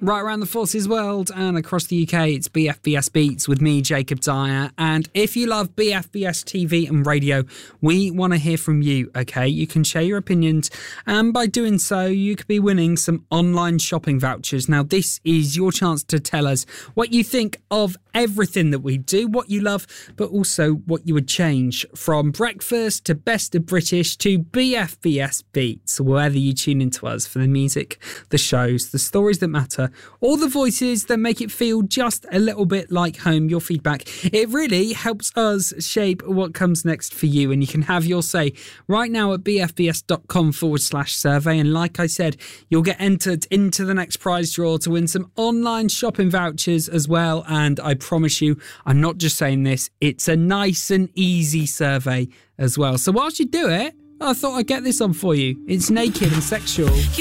Right around the Forces world and across the UK, it's BFBS Beats with me, Jacob Dyer. And if you love BFBS TV and radio, we want to hear from you, okay? You can share your opinions, and by doing so, you could be winning some online shopping vouchers. Now, this is your chance to tell us what you think of everything that we do, what you love, but also what you would change, from breakfast to Best of British to BFBS Beats, whether you tune into us for the music, the shows, the stories that matter, all the voices that make it feel just a little bit like home. Your feedback, it really helps us shape what comes next for you, and you can have your say right now at bfbs.com/survey. And like I said, you'll get entered into the next prize draw to win some online shopping vouchers as well. And I promise you, I'm not just saying this, it's a nice and easy survey as well. So whilst you do it, I thought I'd get this on for you. It's Naked and Sexual.